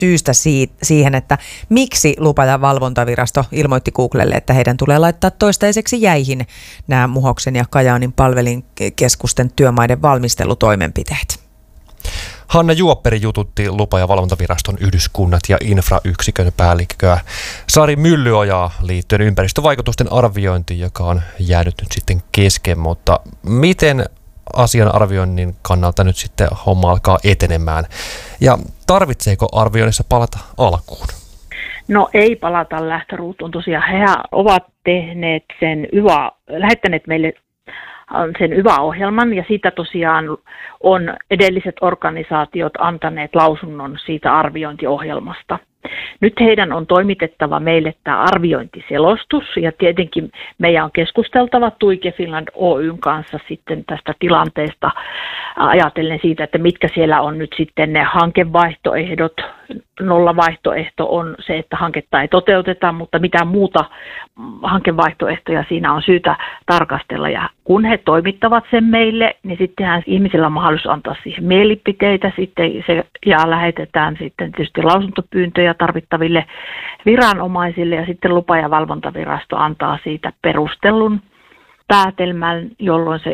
syystä siihen, että miksi lupa- ja valvontavirasto ilmoitti Googlelle, että heidän tulee laittaa toistaiseksi jäihin nämä Muhoksen ja Kajaanin palvelinkeskusten työmaiden valmistelutoimenpiteet. Hanna Juopperi jututti lupa- ja valvontaviraston yhdyskunnat ja infrayksikön päällikköä Sari Myllyojaa liittyen ympäristövaikutusten arviointiin, joka on jäänyt nyt sitten kesken, mutta miten asian arvioinnin kannalta nyt sitten homma alkaa etenemään ja tarvitseeko arvioinnissa palata alkuun? No ei palata lähtöruutuun. Tosiaan he ovat tehneet lähettäneet meille sen YVA-ohjelman ja siitä tosiaan on edelliset organisaatiot antaneet lausunnon siitä arviointiohjelmasta. Nyt heidän on toimitettava meille tämä arviointiselostus ja tietenkin meidän on keskusteltava Tuike Finland Oyn kanssa sitten tästä tilanteesta ajatellen siitä, että mitkä siellä on nyt sitten ne hankevaihtoehdot. Nollavaihtoehto on se, että hanketta ei toteuteta, mutta mitä muuta hankevaihtoehtoja siinä on syytä tarkastella. Ja kun he toimittavat sen meille, niin sittenhän ihmisillä on mahdollisuus antaa siihen mielipiteitä sitten ja lähetetään sitten tietysti lausuntopyyntöjä tarvittaville viranomaisille ja sitten lupa- ja valvontavirasto antaa siitä perustellun päätelmän, jolloin se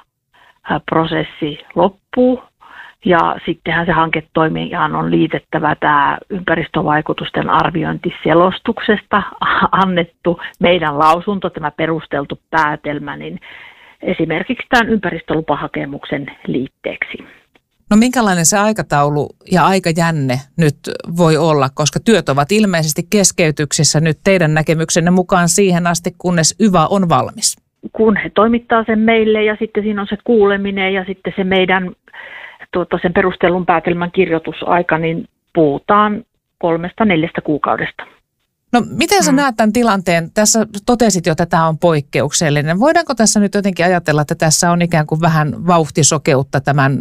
YVA-prosessi loppuu. Ja sittenhän se hanketoimijan on liitettävä tämä ympäristövaikutusten arviointiselostuksesta annettu meidän lausunto, tämä perusteltu päätelmä, niin esimerkiksi tämän ympäristölupahakemuksen liitteeksi. No minkälainen se aikataulu ja aikajänne nyt voi olla, koska työt ovat ilmeisesti keskeytyksissä nyt teidän näkemyksenne mukaan siihen asti, kunnes YVA on valmis? Kun he toimittaa sen meille ja sitten siinä on se kuuleminen ja sitten se meidän sen perustellun päätelmän kirjoitusaika, niin puhutaan 3-4 kuukaudesta. No miten sä näet tämän tilanteen? Tässä totesit jo, että tämä on poikkeuksellinen. Voidaanko tässä nyt jotenkin ajatella, että tässä on ikään kuin vähän vauhtisokeutta tämän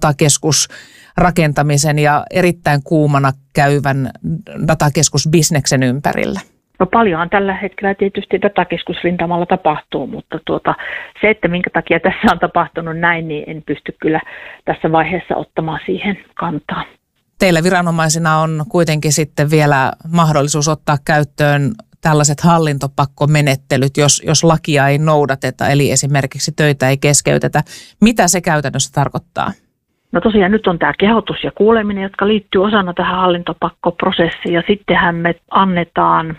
datakeskusrakentamisen ja erittäin kuumana käyvän datakeskusbisneksen ympärillä? No paljonhan tällä hetkellä tietysti datakeskusrintamalla tapahtuu, mutta se, että minkä takia tässä on tapahtunut näin, niin en pysty kyllä tässä vaiheessa ottamaan siihen kantaa. Teillä viranomaisina on kuitenkin sitten vielä mahdollisuus ottaa käyttöön tällaiset hallintopakkomenettelyt, jos lakia ei noudateta, eli esimerkiksi töitä ei keskeytetä. Mitä se käytännössä tarkoittaa? No tosiaan nyt on tämä kehotus ja kuuleminen, jotka liittyy osana tähän hallintopakkoprosessiin ja sittenhän me annetaan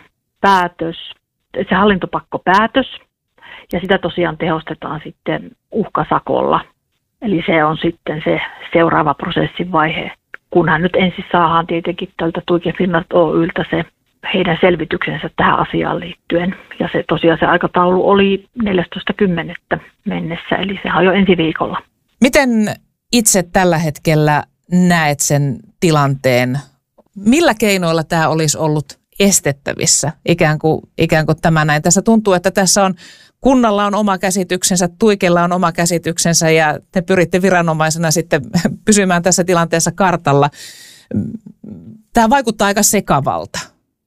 se hallintopakkopäätös ja sitä tosiaan tehostetaan sitten uhkasakolla. Eli se on sitten se seuraava prosessin vaihe, kunhan nyt ensin saadaan tietenkin tältä Tuike Finland Oyltä se heidän selvityksensä tähän asiaan liittyen. Ja se tosiaan se aikataulu oli 14.10. mennessä, eli sehän on jo ensi viikolla. Miten itse tällä hetkellä näet sen tilanteen? Millä keinoilla tämä olisi ollut estettävissä, ikään kuin tämä näin? Tässä tuntuu, että tässä on kunnalla on oma käsityksensä, Tuikella on oma käsityksensä ja te pyritte viranomaisena sitten pysymään tässä tilanteessa kartalla. Tämä vaikuttaa aika sekavalta.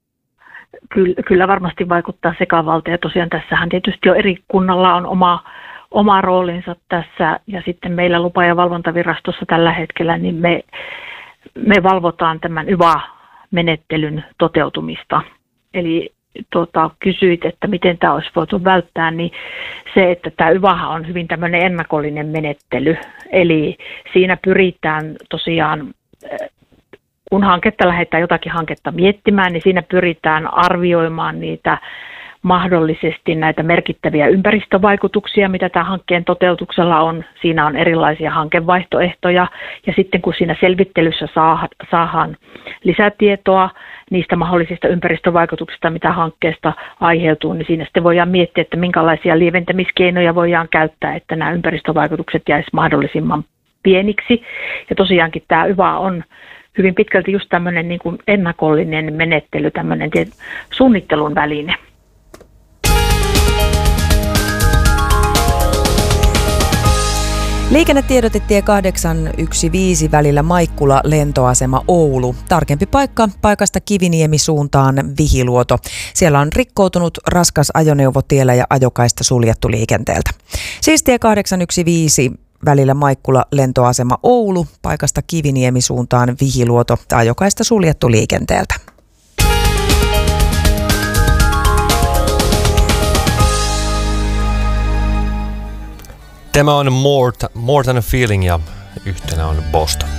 Kyllä varmasti vaikuttaa sekavalta ja tosiaan tässähän tietysti jo eri kunnalla on oma roolinsa tässä ja sitten meillä lupa- ja valvontavirastossa tällä hetkellä niin me valvotaan tämän YVA-menettelyn toteutumista. Eli kysyit, että miten tämä olisi voitu välttää, niin se, että tämä YVAhan on hyvin tämmöinen ennakollinen menettely. Eli siinä pyritään tosiaan, kun lähdetään jotakin hanketta miettimään, niin siinä pyritään arvioimaan niitä mahdollisesti näitä merkittäviä ympäristövaikutuksia, mitä tämän hankkeen toteutuksella on. Siinä on erilaisia hankevaihtoehtoja ja sitten kun siinä selvittelyssä saadaan lisätietoa niistä mahdollisista ympäristövaikutuksista, mitä hankkeesta aiheutuu, niin siinä sitten voidaan miettiä, että minkälaisia lieventämiskeinoja voidaan käyttää, että nämä ympäristövaikutukset jäisivät mahdollisimman pieniksi. Ja tosiaankin tämä YVA on hyvin pitkälti just tämmöinen niin kuin ennakollinen menettely, tämmöinen suunnittelun väline. Liikennetiedote tie 815 välillä Maikkula lentoasema Oulu. Tarkempi paikka paikasta Kiviniemi suuntaan Vihiluoto. Siellä on rikkoutunut raskas ajoneuvo tiellä ja ajokaista suljettu liikenteeltä. Siis tie 815 välillä Maikkula lentoasema Oulu, paikasta Kiviniemi suuntaan Vihiluoto, ajokaista suljettu liikenteeltä. Tämä on More Than a Feeling ja yhtenä on Boston.